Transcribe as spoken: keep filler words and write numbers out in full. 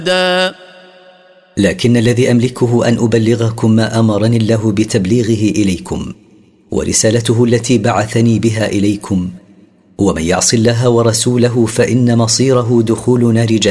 لكن الذي أملكه أن أبلغكم ما أمرني الله بتبليغه إليكم ورسالته التي بعثني بها إليكم، ومن يعص الله ورسوله فإن مصيره دخول نار جهنم